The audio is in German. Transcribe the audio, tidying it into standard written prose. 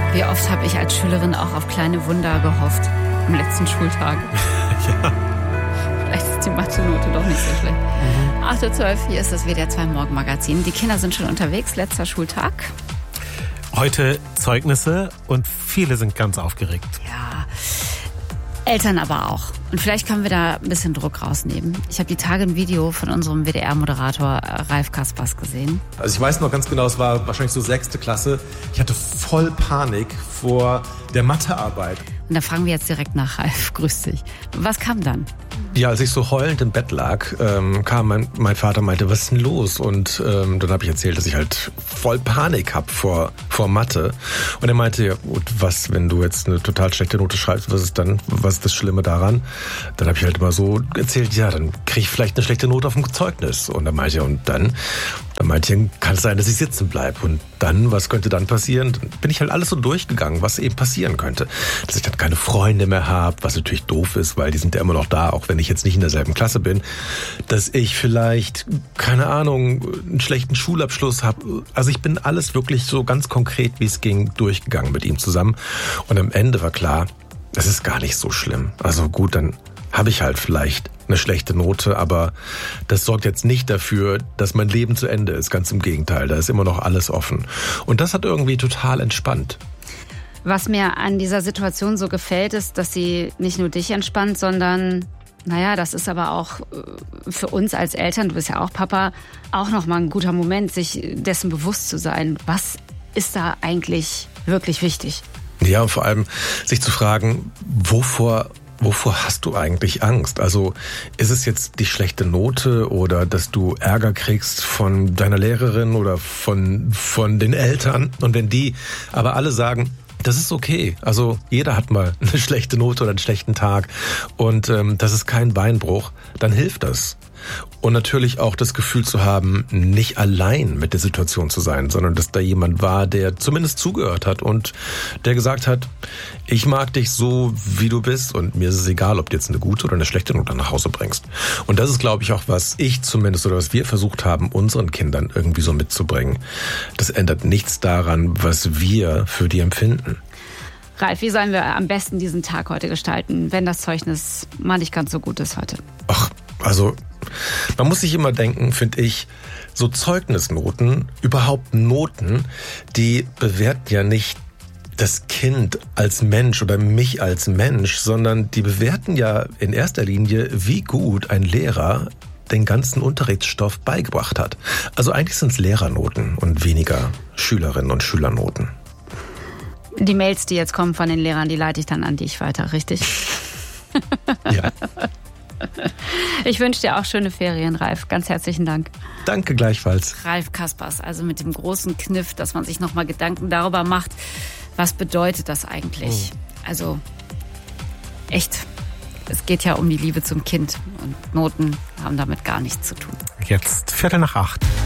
Wie oft habe ich als Schülerin auch auf kleine Wunder gehofft am letzten Schultag. Ja. Vielleicht ist die Mathe-Note doch nicht so schlecht. 8.12 Uhr, hier ist das WDR 2 Morgenmagazin. Die Kinder sind schon unterwegs, letzter Schultag. Heute Zeugnisse und viele sind ganz aufgeregt. Ja, Eltern aber auch. Und vielleicht können wir da ein bisschen Druck rausnehmen. Ich habe die Tage ein Video von unserem WDR-Moderator Ralf Kaspers gesehen. Also ich weiß noch ganz genau, es war wahrscheinlich so 6. Klasse. Ich hatte voll Panik vor der Mathearbeit. Und da fragen wir jetzt direkt nach Ralf. Grüß dich. Was kam dann? Ja, als ich so heulend im Bett lag, kam mein Vater, meinte, was ist denn los? Und dann habe ich erzählt, dass ich halt voll Panik habe vor Mathe. Und er meinte, ja gut, was, wenn du jetzt eine total schlechte Note schreibst, was ist das Schlimme daran? Dann habe ich halt immer so erzählt, ja, dann kriege ich vielleicht eine schlechte Note auf dem Zeugnis. Und dann meinte er, dann meinte er, kann es sein, dass ich sitzen bleibe. Und dann, was könnte dann passieren? Dann bin ich halt alles so durchgegangen, was eben passieren könnte. Dass ich dann keine Freunde mehr habe, was natürlich doof ist, weil die sind ja immer noch da, auch wenn ich jetzt nicht in derselben Klasse bin. Dass ich vielleicht, keine Ahnung, einen schlechten Schulabschluss habe. Also ich bin alles wirklich so ganz konkret, wie es ging, durchgegangen mit ihm zusammen. Und am Ende war klar, das ist gar nicht so schlimm. Also gut, dann habe ich halt vielleicht eine schlechte Note, aber das sorgt jetzt nicht dafür, dass mein Leben zu Ende ist. Ganz im Gegenteil, da ist immer noch alles offen. Und das hat irgendwie total entspannt. Was mir an dieser Situation so gefällt, ist, dass sie nicht nur dich entspannt, sondern, das ist aber auch für uns als Eltern, du bist ja auch Papa, auch nochmal ein guter Moment, sich dessen bewusst zu sein. Was ist da eigentlich wirklich wichtig? Ja, und vor allem sich zu fragen, wovor hast du eigentlich Angst? Also ist es jetzt die schlechte Note oder dass du Ärger kriegst von deiner Lehrerin oder von den Eltern? Und wenn die aber alle sagen, das ist okay. Also jeder hat mal eine schlechte Note oder einen schlechten Tag und das ist kein Beinbruch, dann hilft das. Und natürlich auch das Gefühl zu haben, nicht allein mit der Situation zu sein, sondern dass da jemand war, der zumindest zugehört hat und der gesagt hat, ich mag dich so, wie du bist und mir ist es egal, ob du jetzt eine gute oder eine schlechte Note nach Hause bringst. Und das ist, glaube ich, auch, was ich zumindest oder was wir versucht haben, unseren Kindern irgendwie so mitzubringen. Das ändert nichts daran, was wir für die empfinden. Ralf, wie sollen wir am besten diesen Tag heute gestalten, wenn das Zeugnis mal nicht ganz so gut ist heute? Also man muss sich immer denken, finde ich, so Zeugnisnoten, überhaupt Noten, die bewerten ja nicht das Kind als Mensch oder mich als Mensch, sondern die bewerten ja in erster Linie, wie gut ein Lehrer den ganzen Unterrichtsstoff beigebracht hat. Also eigentlich sind es Lehrernoten und weniger Schülerinnen und Schülernoten. Die Mails, die jetzt kommen von den Lehrern, die leite ich dann an dich weiter, richtig? Ja. Ich wünsche dir auch schöne Ferien, Ralf. Ganz herzlichen Dank. Danke gleichfalls. Ralf Kaspers, also mit dem großen Kniff, dass man sich nochmal Gedanken darüber macht, was bedeutet das eigentlich? Also echt, es geht ja um die Liebe zum Kind und Noten haben damit gar nichts zu tun. Jetzt 7:45.